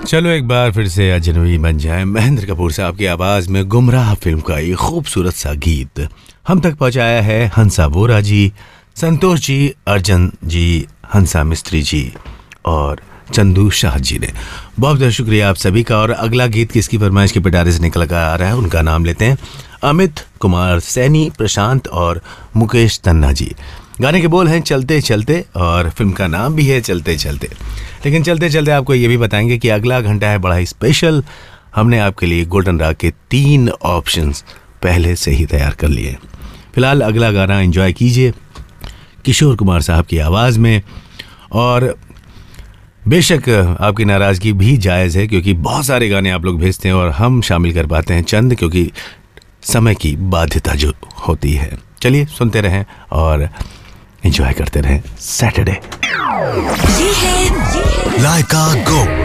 चलो एक बार फिर से अजनबी बन जाए। महेंद्र कपूर साहब की आवाज में गुमराह फिल्म का ये खूबसूरत सा गीत हम तक पहुंचाया है हंसा वोरा जी, संतोष जी, अर्जन जी, हंसा मिस्त्री जी और चंदू शाह जी ने। बहुत बहुत शुक्रिया आप सभी का। और अगला गीत किसकी फरमाइश के पिटारे से निकल कर आ रहा है, उनका नाम लेते हैं। अमित कुमार सैनी, प्रशांत और मुकेश तन्ना जी। गाने के बोल हैं चलते चलते और फिल्म का नाम भी है चलते चलते। लेकिन चलते चलते आपको ये भी बताएंगे कि अगला घंटा है बड़ा ही स्पेशल। हमने आपके लिए गोल्डन राग के 3 ऑप्शंस पहले से ही तैयार कर लिए। फिलहाल अगला गाना एंजॉय कीजिए किशोर कुमार साहब की आवाज़ में। और बेशक आपकी नाराज़गी भी जायज़ है, क्योंकि बहुत सारे गाने आप लोग भेजते हैं और हम शामिल कर पाते हैं चंद, क्योंकि समय की बाध्यता जो होती है। चलिए सुनते रहें और एंजॉय करते रहें सैटरडे। ये है लाइका गो।